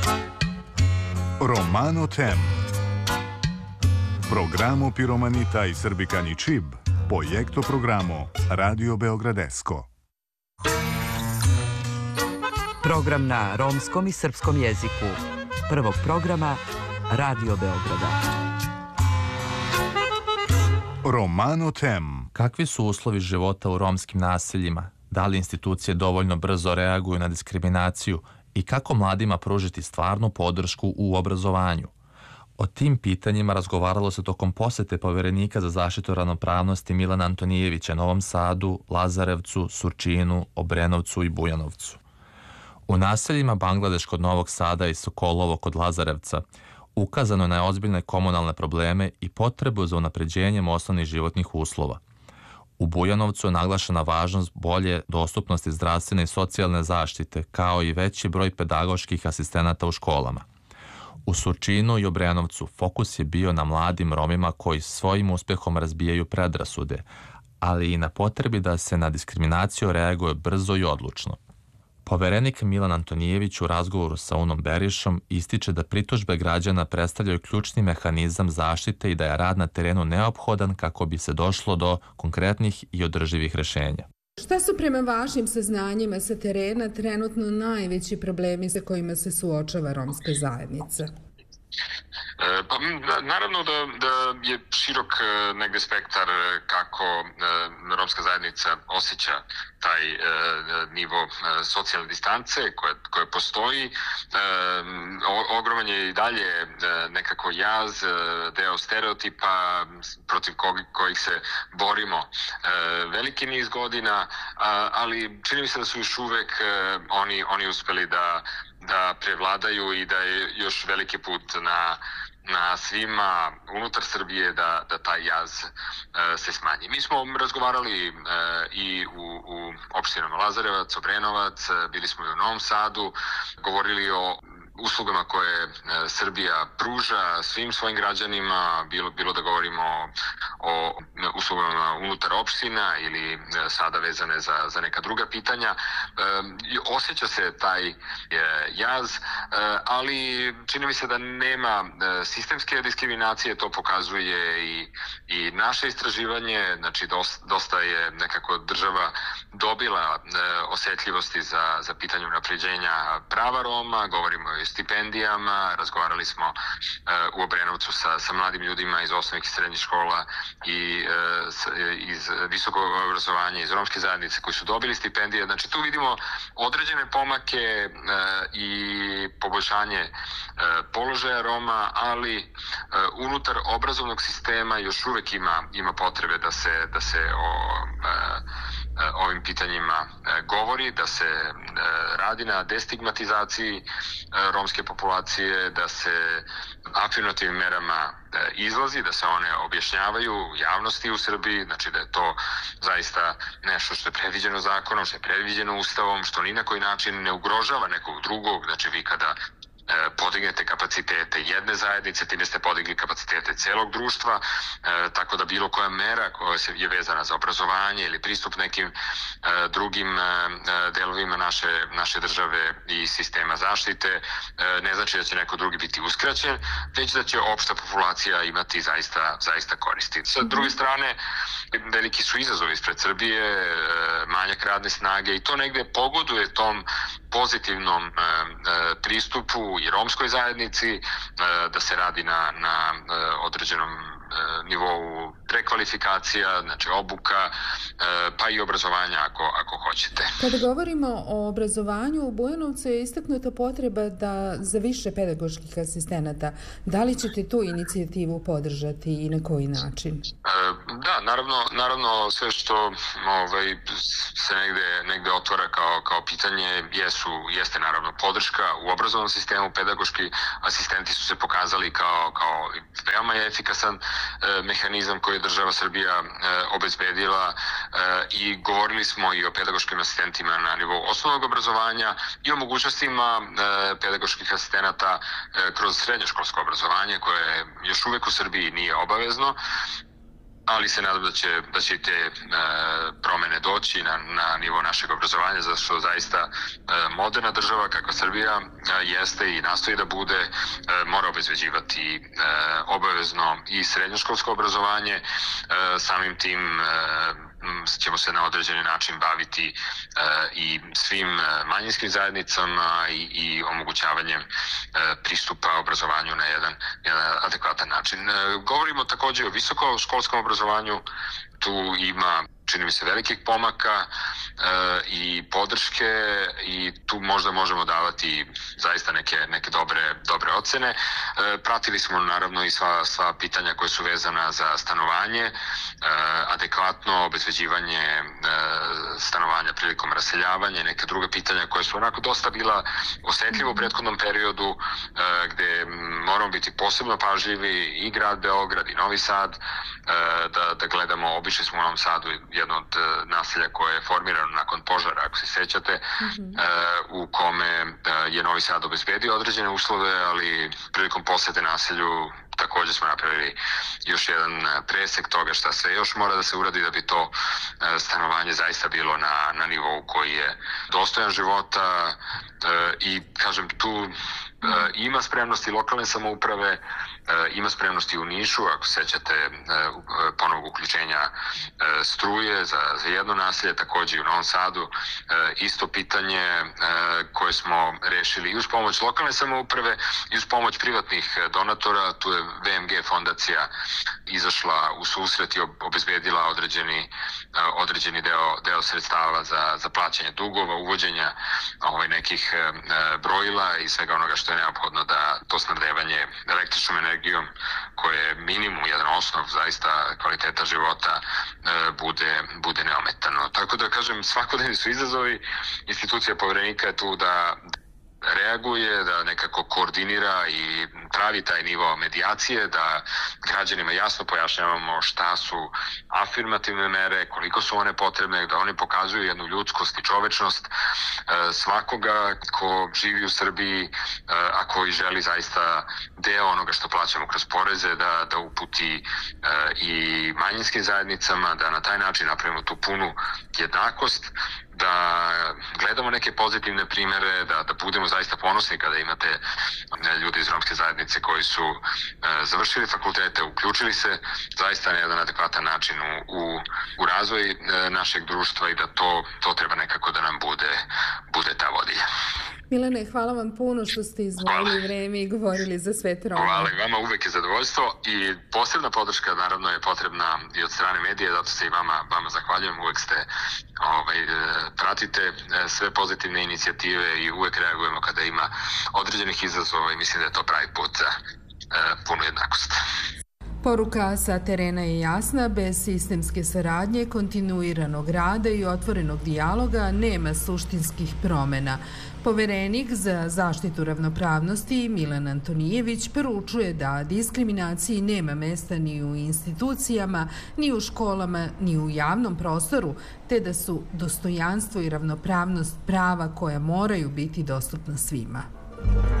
Romano Tem. Programo Piromanita i Srbikani Čib. Projekto programo Radio Beogradesko. Program na romskom i srpskom jeziku. Prvog programa Radio Beograda. Romano Tem. Kakvi su uslovi života u romskim naseljima? Da li institucije dovoljno brzo reaguju na diskriminaciju i kako mladima pružiti stvarnu podršku u obrazovanju? O tim pitanjima razgovaralo se tokom posete Poverenika za zaštitu ravnopravnosti Milana Antonijevića Novom Sadu, Lazarevcu, Surčinu, Obrenovcu i Bujanovcu. U naseljima Bangladeš kod Novog Sada i Sokolovo kod Lazarevca ukazano je na ozbiljne komunalne probleme i potrebu za unapređenjem osnovnih životnih uslova. U Bujanovcu je naglašena važnost bolje dostupnosti zdravstvene i socijalne zaštite, kao i veći broj pedagoških asistenata u školama. U Surčinu i Obrenovcu fokus je bio na mladim Romima koji svojim uspjehom razbijaju predrasude, ali i na potrebi da se na diskriminaciju reaguje brzo i odlučno. Poverenik Milan Antonijević u razgovoru sa Unom Berišom ističe da pritužbe građana predstavljaju ključni mehanizam zaštite i da je rad na terenu neophodan kako bi se došlo do konkretnih i održivih rješenja. Šta su prema vašim saznanjima sa terena trenutno najveći problemi sa kojima se suočava romska zajednica? Pa, naravno da je širok negde spektar kako romska zajednica osjeća taj nivo socijalne distance koje postoji. Ogroman je i dalje nekako jaz, deo stereotipa protiv kojih se borimo veliki niz godina, ali čini mi se da su još uvek oni uspeli da prevladaju i da je još veliki put na svima unutar Srbije da taj jaz se smanji. Mi smo razgovarali i u opštinama Lazarevac, Obrenovac, bili smo i u Novom Sadu, govorili o uslugama koje Srbija pruža svim svojim građanima, bilo da govorimo o uslugama unutar opština ili sada vezane za neka druga pitanja. Osjeća se taj jaz, ali čini mi se da nema sistemske diskriminacije, to pokazuje i naše istraživanje, znači dosta je nekako država dobila osjetljivosti za pitanje unapređenja prava Roma, govorimo o stipendijama, razgovarali smo u Obrenovcu sa mladim ljudima iz osnovnih i srednjih škola i iz visokog obrazovanja, iz romske zajednice koji su dobili stipendije. Znači tu vidimo određene pomake i poboljšanje položaja Roma, ali unutar obrazovnog sistema još uvek ima potrebe da se ovim pitanjima govori, da se radi na destigmatizaciji romske populacije, da se afirmativnim merama izlazi, da se one objašnjavaju javnosti u Srbiji, znači da je to zaista nešto što je predviđeno zakonom, što je predviđeno ustavom, što ni na koji način ne ugrožava nekog drugog. Znači vi kada podignete kapacitete jedne zajednice, time ste podigli kapacitete celog društva, tako da bilo koja mera koja je vezana za obrazovanje ili pristup nekim drugim delovima naše države i sistema zaštite, ne znači da će neko drugi biti uskraćen, već da će opšta populacija imati zaista koristi. Sa druge strane, veliki su izazovi ispred Srbije, manjak radne snage i to negde pogoduje tom pozitivnom pristupu i romskoj zajednici, da se radi na određenom nivou prekvalifikacija, znači obuka, pa i obrazovanja ako hoćete. Kada govorimo o obrazovanju, u Bujanovcu je istaknuta potreba za više pedagoških asistenata. Da li ćete tu inicijativu podržati i na koji način? Da, naravno sve što se negde otvara kao pitanje jeste naravno podrška u obrazovnom sistemu. Pedagoški asistenti su se pokazali kao veoma efikasan mehanizam koji je država Srbija obezbedila i govorili smo i o pedagoškim asistentima na nivou osnovnog obrazovanja i o mogućnostima pedagoških asistenata kroz srednjoškolsko obrazovanje koje još uvek u Srbiji nije obavezno. ali se nadam da će i te promene doći na nivo našeg obrazovanja, zato što zaista moderna država kakva Srbija jeste i nastoji da bude, mora obezbeđivati obavezno i srednjoškolsko obrazovanje, samim tim ćemo se na određeni način baviti i svim manjinskim zajednicama i omogućavanjem pristupa obrazovanju na jedan adekvatan način. Govorimo takođe o visokoškolskom obrazovanju, tu ima, čini mi se, velikih pomaka i podrške i tu možda možemo davati zaista neke dobre ocene. Pratili smo naravno i sva pitanja koje su vezana za stanovanje, adekvatno obezbeđivanje stanovanja prilikom raseljavanja i neke druge pitanja koje su onako dosta bila osetljiva u prethodnom periodu, gde moramo biti posebno pažljivi, i grad Beograd i Novi Sad, da gledamo. Obišli smo u Novom Sadu jedno od naselja koje je formirano nakon požara, ako se sećate, u kome je Novi Sad obezbedio određene uslove, ali prilikom posete naselju takođe smo napravili još jedan presek toga šta sve još mora da se uradi da bi to stanovanje zaista bilo na nivou koji je dostojan života. I kažem, tu ima spremnosti lokalne samouprave, ima spremnosti u Nišu, ako sećate ponovog uključenja struje za jedno naselje, takođe i u Novom Sadu isto pitanje koje smo rešili i uz pomoć lokalne samouprave i uz pomoć privatnih donatora. Tu je VMG fondacija izašla u susret i obezbedila određeni deo sredstava za plaćanje dugova, uvođenja nekih brojila i svega onoga što je neophodno da to snabdevanje električnom energijom, koje je minimum, jedan osnov zaista kvaliteta života, bude neometano. Tako da kažem, svakodnevni su izazovi, institucija Poverenika je tu da reaguje, da nekako koordinira i pravi taj nivo medijacije, da građanima jasno pojašnjavamo šta su afirmativne mere, koliko su one potrebne, da oni pokazuju jednu ljudskost i čovečnost svakoga ko živi u Srbiji, a koji želi zaista deo onoga što plaćamo kroz poreze da uputi i manjinskim zajednicama, da na taj način napravimo tu punu jednakost, da gledamo neke pozitivne primere, da budemo zaista ponosni kada imate ljude iz romske zajednice koji su završili fakultete, uključili se zaista na jedan adekvatan način u razvoj našeg društva i da to treba nekako da nam bude ta vodilja. Milane, hvala vam puno što ste izdvojili vreme i govorili za Svet Roma. Hvala i vama, uvek je zadovoljstvo i posebna podrška naravno je potrebna i od strane medije, zato se i vama zahvaljujem, uvek ste pratite sve pozitivne inicijative i uvek reagujemo kada ima određenih izazova i mislim da je to pravi put za punu jednakost. Poruka sa terena je jasna, bez sistemske saradnje, kontinuiranog rada i otvorenog dijaloga nema suštinskih promena. Poverenik za zaštitu ravnopravnosti Milan Antonijević poručuje da diskriminaciji nema mesta ni u institucijama, ni u školama, ni u javnom prostoru, te da su dostojanstvo i ravnopravnost prava koja moraju biti dostupna svima.